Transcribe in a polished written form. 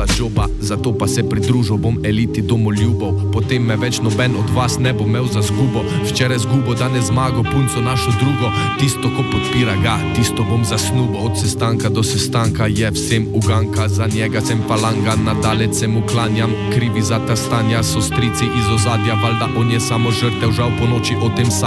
pola džoba, zato pa se pridružil bom eliti domoljubov. Potem me več noben od vas ne bo imel za zgubo. Včeraj zgubo, danes zmago, punco našo drugo. Tisto, ko podpira ga, tisto bom zasnubo. Od sestanka do sestanka je vsem uganka. Za njega sem falanga, nadalec se mu klanjam. Krivi za ta stanja so strici iz ozadja, valjda on je samo žrtev, žal po noči o tem